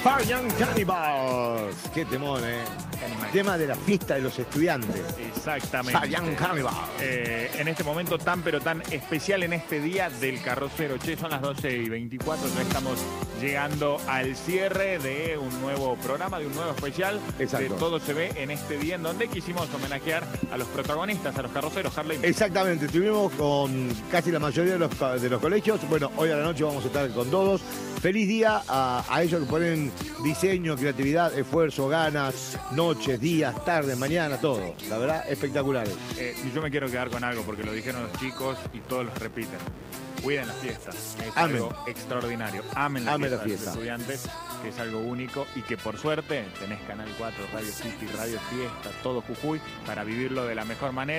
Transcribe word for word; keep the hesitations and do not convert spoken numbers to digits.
Young Cannibals. Qué temón, eh. Tema de la fiesta de los estudiantes. Exactamente. Young Cannibals. Eh, en este momento tan pero tan especial, en este día del carrocero. Che, son las doce y veinticuatro, ya estamos llegando al cierre de un nuevo programa, de un nuevo especial. Exacto. De Todo se ve en este día, en donde quisimos homenajear a los protagonistas, a los carroceros, Harley. Exactamente, estuvimos con casi la mayoría de los, de los colegios. Bueno, hoy a la noche vamos a estar con todos. Feliz día a, a ellos que ponen diseño, creatividad, esfuerzo, ganas, noches, días, tardes, mañana, todo. La verdad, espectaculares. Eh, yo me quiero quedar con algo porque lo dijeron los chicos y todos los repiten. Cuiden las fiestas, es Amen. algo extraordinario. Amen la Amen fiesta la de los fiesta. estudiantes, que es algo único y que por suerte tenés Canal cuatro, Radio City, Radio Fiesta, todo Jujuy para vivirlo de la mejor manera.